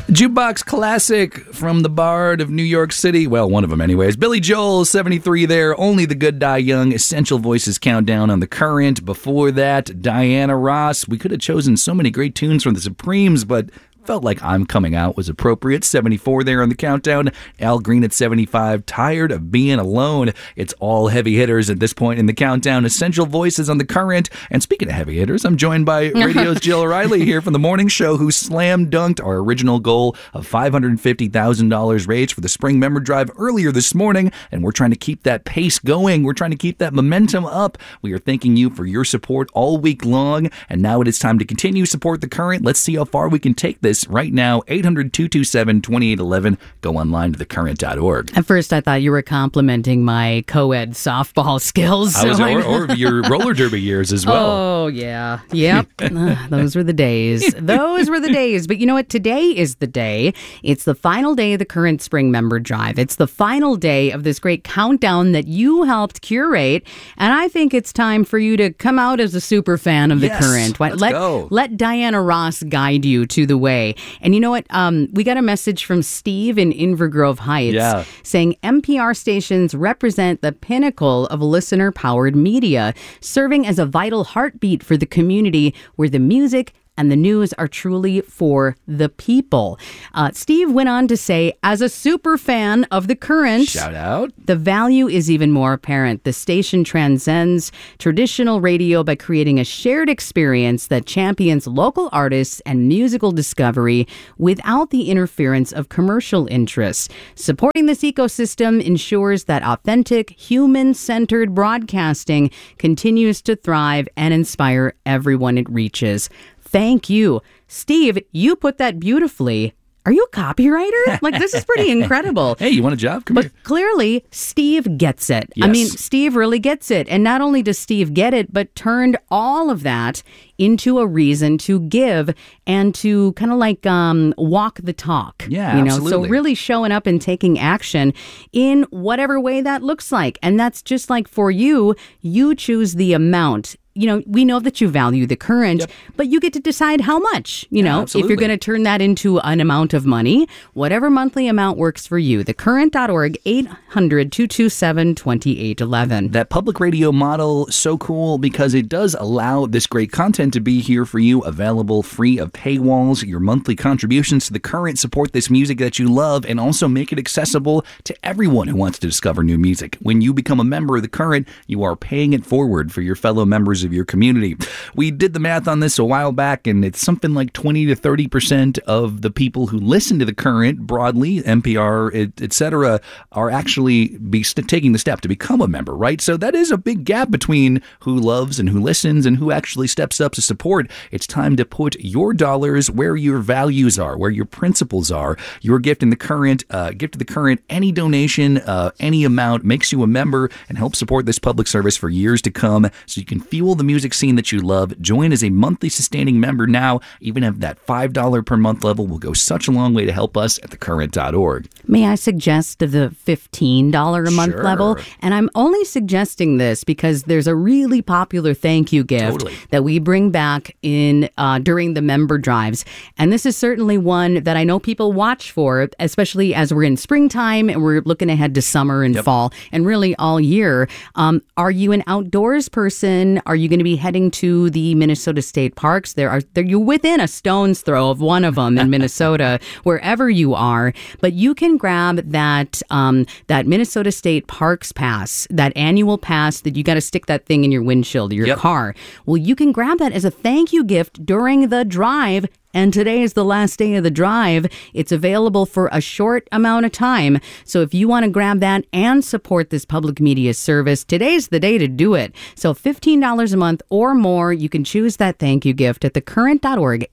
Jukebox classic from the Bard of New York City. Well, one of them anyways. Billy Joel, 73 there. Only the Good Die Young. Essential Voices Countdown on The Current. Before that, Diana Ross. We could have chosen so many great tunes from the Supremes, but felt like I'm Coming Out was appropriate. 74 there on the countdown. Al Green at 75. Tired of Being Alone. It's all heavy hitters at this point in the countdown. Essential Voices on The Current. And speaking of heavy hitters, I'm joined by Radio's Jill O'Reilly here from the morning show, who slam dunked our original goal of $550,000 raised for the Spring Member Drive earlier this morning. And we're trying to keep that pace going. We're trying to keep that momentum up. We are thanking you for your support all week long. And now it is time to continue support The Current. Let's see how far we can take this right now. 800-227-2811. Go online to thecurrent.org. At first, I thought you were complimenting my co-ed softball skills. Or your roller derby years as well. Oh, yeah. Yep. Those were the days. Those were the days. But you know what? Today is the day. It's the final day of the Current Spring Member Drive. It's the final day of this great countdown that you helped curate. And I think it's time for you to come out as a super fan of the Current. Let's go. Let Diana Ross guide you to the way. And you know what? We got a message from Steve in Invergrove Heights saying NPR stations represent the pinnacle of listener-powered media, serving as a vital heartbeat for the community where the music and the news are truly for the people. Steve went on to say, as a super fan of The Current, shout out, the value is even more apparent. The station transcends traditional radio by creating a shared experience that champions local artists and musical discovery without the interference of commercial interests. Supporting this ecosystem ensures that authentic, human-centered broadcasting continues to thrive and inspire everyone it reaches. Thank you. Steve, you put that beautifully. Are you a copywriter? Like, this is pretty incredible. Hey, you want a job? Come but here. Clearly, Steve gets it. Yes. I mean, Steve really gets it. And not only does Steve get it, but turned all of that into a reason to give and to kind of like walk the talk. Yeah, you know? absolutely. So really showing up and taking action in whatever way that looks like. And that's just like for you, you choose the amount. You know, we know that you value the Current, but you get to decide how much, you know, if you're going to turn that into an amount of money, whatever monthly amount works for you. Thecurrent.org, 800-227-2811. That public radio model, so cool because it does allow this great content to be here for you, available free of paywalls. Your monthly contributions to The Current support this music that you love and also make it accessible to everyone who wants to discover new music. When you become a member of The Current, you are paying it forward for your fellow members of your community. We did the math on this a while back, and it's something like 20 to 30% of the people who listen to The Current broadly, NPR, etc., are actually taking the step to become a member, right? So that is a big gap between who loves and who listens and who actually steps up to support. It's time to put your dollars where your values are, where your principles are. Your gift in The Current, gift to The Current, any donation, any amount makes you a member and helps support this public service for years to come, so you can fuel the music scene that you love. Join as a monthly sustaining member now. Even at that $5 per month level will go such a long way to help us at thecurrent.org. May I suggest the $15 a month level? And I'm only suggesting this because there's a really popular thank you gift that we bring back in during the member drives. And this is certainly one that I know people watch for, especially as we're in springtime and we're looking ahead to summer and fall and really all year. Are you an outdoors person? Are you going to be heading to the Minnesota State Parks? You're within a stone's throw of one of them in Minnesota, wherever you are. But you can grab that Minnesota State Parks pass, that annual pass that you got to stick that thing in your windshield of your car. Well, you can grab that as a thank you gift during the drive. And today is the last day of the drive. It's available for a short amount of time. So if you want to grab that and support this public media service, today's the day to do it. So $15 a month or more, you can choose that thank you gift at thecurrent.org,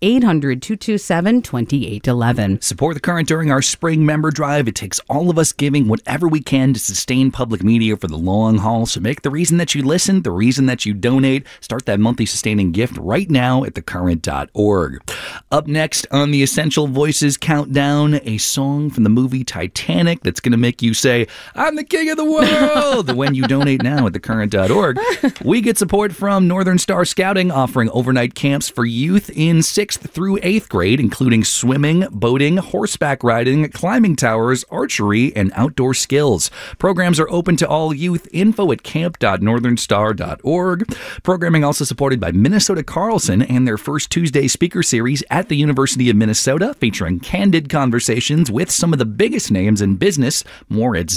800-227-2811. Support The Current during our spring member drive. It takes all of us giving whatever we can to sustain public media for the long haul. So make the reason that you listen, the reason that you donate. Start that monthly sustaining gift right now at thecurrent.org. Up next on the Essential Voices Countdown, a song from the movie Titanic that's going to make you say, I'm the king of the world, when you donate now at thecurrent.org. We get support from Northern Star Scouting, offering overnight camps for youth in 6th through 8th grade, including swimming, boating, horseback riding, climbing towers, archery, and outdoor skills. Programs are open to all youth. Info at camp.northernstar.org. Programming also supported by Minnesota Carlson and their first Tuesday speaker series at the University of Minnesota, featuring candid conversations with some of the biggest names in business. More at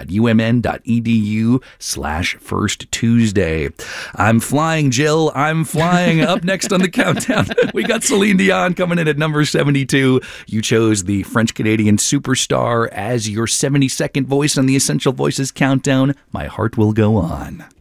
z.umn.edu/First Tuesday. I'm flying, Jill. I'm flying. Up next on the countdown, we got Celine Dion coming in at number 72. You chose the French-Canadian superstar as your 72nd voice on the Essential Voices Countdown. My Heart Will Go On.